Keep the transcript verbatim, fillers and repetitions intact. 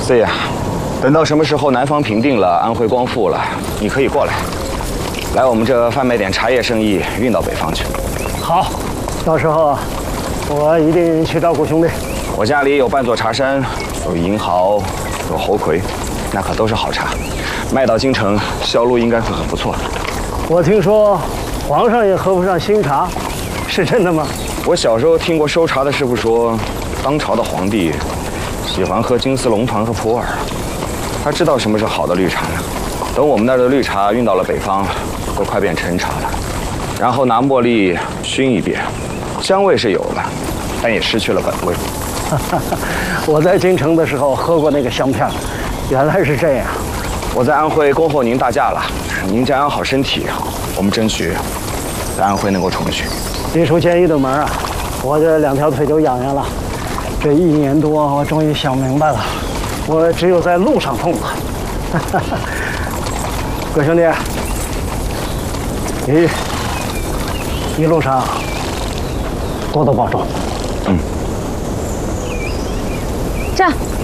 四爷，等到什么时候南方平定了，安徽光复了，你可以过来，来我们这贩卖点茶叶生意，运到北方去。 好，到时候我一定去照顾兄弟。 我家里有半座茶山，有银毫，有猴魁，那可都是好茶，卖到京城，销路应该会很不错。 我听说皇上也喝不上新茶，是真的吗？ 我小时候听过收茶的师傅说，当朝的皇帝喜欢喝金丝龙团和普洱，他知道什么是好的绿茶呢。等我们那儿的绿茶运到了北方，都快变陈茶了，然后拿茉莉熏一遍，香味是有了，但也失去了本味。 我在京城的时候喝过那个香片，原来是这样。 我在安徽恭候您大驾了，您再安好身体，我们争取在安徽能够重聚。 别出监狱的门啊，我这两条腿都痒痒了。这一年多，我终于想明白了，我只有在路上痛快。各位兄弟，一一路上多多保重。 嗯。 站。